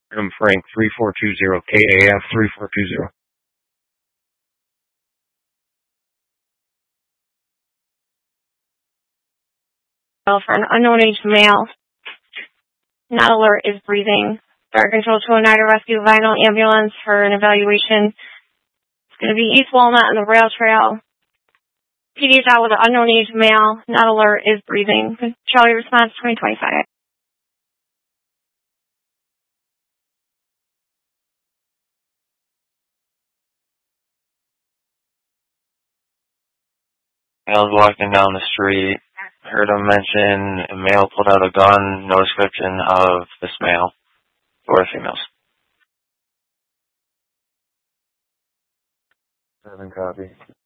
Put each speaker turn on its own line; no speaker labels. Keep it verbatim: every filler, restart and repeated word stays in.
I'm Frank, three four two zero, K A F three four two zero.
For an unknown age male, not alert, is breathing. Fire Control to Oneida Rescue Vinyl Ambulance for an evaluation. It's going to be East Walnut on the rail trail. P D is out with an unknown age male, not alert, is breathing. Charlie response twenty twenty-five.
I was walking down the street, heard him mention a male pulled out a gun, no description of this male or females. Seven copy.